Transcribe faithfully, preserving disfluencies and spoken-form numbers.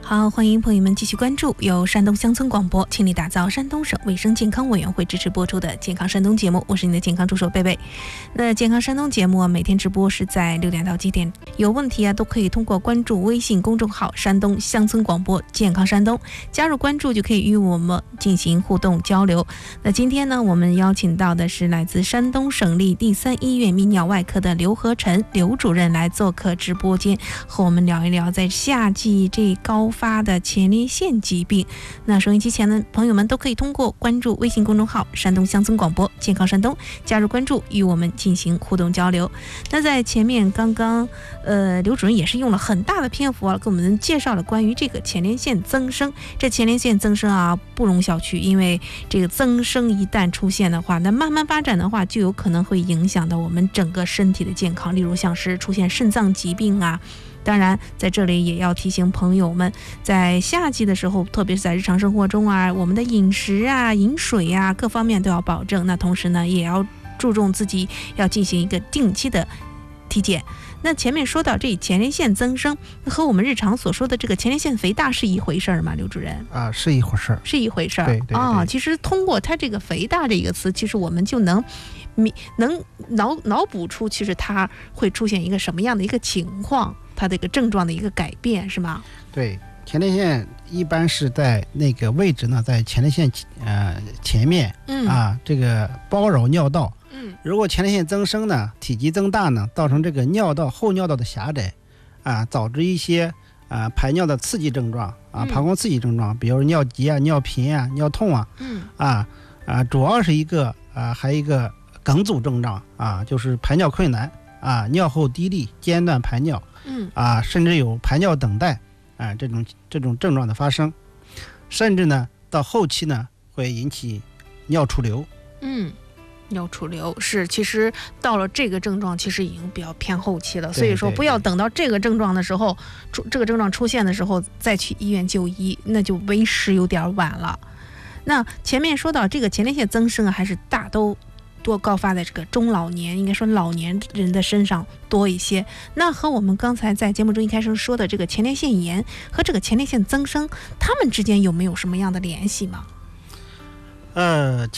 好，欢迎朋友们继续关注由山东乡村广播倾力打造山东省卫生健康委员会支持播出的健康山东节目，我是你的健康助手贝贝。那健康山东节目啊，每天直播是在六点到七点，有问题啊都可以通过关注微信公众号山东乡村广播健康山东，加入关注就可以与我们进行互动交流。那今天呢，我们邀请到的是来自山东省立第三医院泌尿外科的刘和晨刘主任来做客直播间，和我们聊一聊在夏季这高发的前列腺疾病。那收音机前的朋友们都可以通过关注微信公众号山东乡村广播健康山东，加入关注与我们进行互动交流。那在前面刚刚呃，刘主任也是用了很大的篇幅啊，给我们介绍了关于这个前列腺增生。这前列腺增生啊不容小觑，因为这个增生一旦出现的话，那慢慢发展的话就有可能会影响到我们整个身体的健康，例如像是出现肾脏疾病啊。当然在这里也要提醒朋友们，在夏季的时候，特别是在日常生活中啊，我们的饮食啊饮水啊各方面都要保证，那同时呢也要注重自己要进行一个定期的体检。那前面说到这前列腺增生和我们日常所说的这个前列腺肥大是一回事儿吗？刘主任啊，是一回事儿， 是一回事儿。 对对对哦，其实通过它这个肥大这个词，其实我们就能能脑脑补出其实它会出现一个什么样的一个情况，它的一个症状的一个改变，是吗？ 对，前列腺一般是在那个位置呢，在前列腺呃前面， 嗯啊，这个包绕尿道。 嗯， 如果前列腺增生呢，体积增大呢，造成这个尿道后尿道的狭窄，啊，导致一些啊排尿的刺激症状啊，膀胱刺激症状，比如尿急啊、尿频啊、尿痛啊， 嗯啊啊，主要是一个啊，还有一个梗阻症状啊，就是排尿困难啊，尿后滴沥、间断排尿， 嗯啊，甚至有排尿等待啊这种这种症状的发生，甚至呢到后期呢会引起尿储留。 嗯。尿储留是，其实到了这个症状其实已经比较偏后期了，所以说不要等到这个症状的时候，出这个症状出现的时候再去医院就医，那就为时有点晚了。那前面说到这个前列腺增生啊，还是大都多高发在这个中老年，应该说老年人的身上多一些。那和我们刚才在节目中一开始说的这个前列腺炎和这个前列腺增生，它们之间有没有什么样的联系吗？ 呃